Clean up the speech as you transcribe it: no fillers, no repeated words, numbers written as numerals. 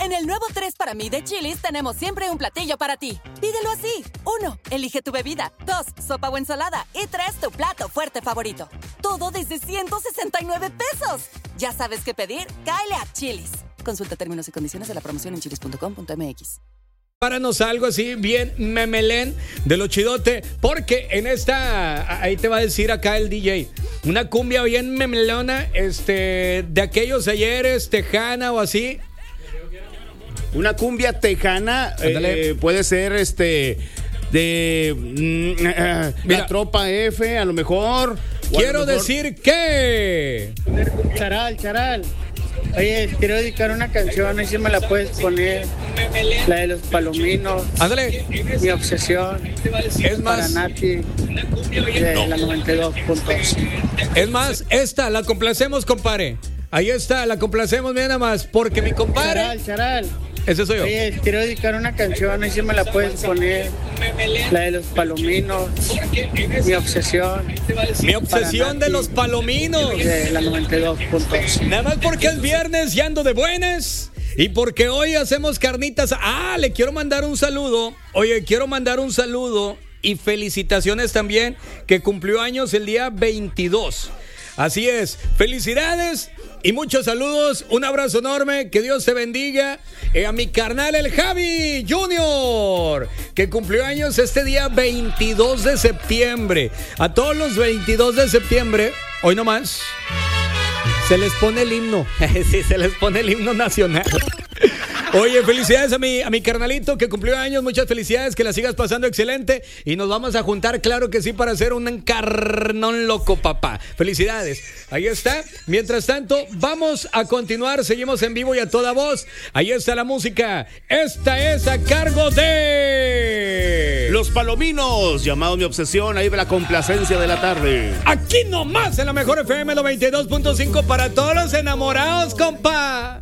En el nuevo 3 para mí de Chili's tenemos siempre un platillo para ti. Pídelo así. 1. Elige tu bebida. 2. Sopa o ensalada. Y 3. Tu plato fuerte favorito. Todo desde 169 pesos. ¿Ya sabes qué pedir? Cáele a Chili's. Consulta términos y condiciones de la promoción en chilis.com.mx. Páranos algo así bien memelén de lo chidote, porque en esta, ahí te va a decir acá el DJ, una cumbia bien memelona, de aquellos ayeres, tejana o así. Una cumbia tejana, puede ser la Tropa F, a lo mejor. Quiero decir que... Charal. Oye, quiero dedicar una canción, ahí sí me la puedes poner. La de los palominos. Ándale. Mi obsesión. Es más. Para Nati. De la 92.5. Es más, esta la complacemos, compadre. Ahí está, la complacemos, mira nada más. Porque mi compadre. Charal. Ese soy yo. Oye, quiero dedicar una canción, ahí sí me la puedes poner. La de los palominos. Mi obsesión. Mi obsesión de los palominos. De la 92.5. Nada más porque es viernes y ando de buenas. Y porque hoy hacemos carnitas. Le quiero mandar un saludo. Oye, quiero mandar un saludo y felicitaciones también, que cumplió años el día 22. Así es, felicidades y muchos saludos, un abrazo enorme, que Dios te bendiga. A mi carnal el Javi Junior, que cumplió años este día 22 de septiembre. A todos los 22 de septiembre, hoy nomás, se les pone el himno. Sí, se les pone el himno nacional. Oye, felicidades a mi carnalito que cumplió años, muchas felicidades, que la sigas pasando excelente y nos vamos a juntar, claro que sí, para hacer un encarnón loco, papá. Felicidades, ahí está. Mientras tanto, vamos a continuar, seguimos en vivo y a toda voz. Ahí está la música, esta es a cargo de... Los Palominos, llamado Mi Obsesión, ahí ve la complacencia de la tarde. Aquí nomás en la mejor FM 92.5 para todos los enamorados, compa.